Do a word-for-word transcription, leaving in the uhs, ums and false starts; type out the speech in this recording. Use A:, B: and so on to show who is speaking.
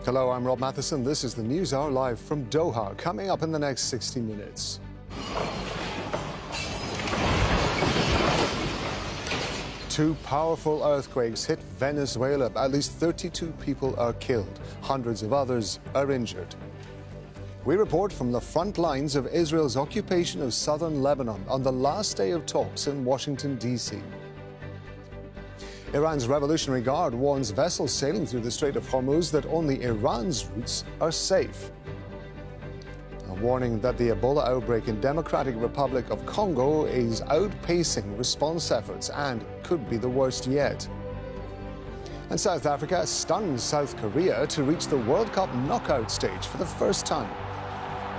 A: Hello, I'm Rob Matheson. This is the News Hour live from Doha. Coming up in the next sixty minutes. Two powerful earthquakes hit Venezuela. At least thirty-two people are killed. Hundreds of others are injured. We report from the front lines of Israel's occupation of southern Lebanon on the last day of talks in Washington, D C Iran's Revolutionary Guard warns vessels sailing through the Strait of Hormuz that only Iran's routes are safe. A warning that the Ebola outbreak in Democratic Republic of Congo is outpacing response efforts and could be the worst yet. And South Africa stuns South Korea to reach the World Cup knockout stage for the first time.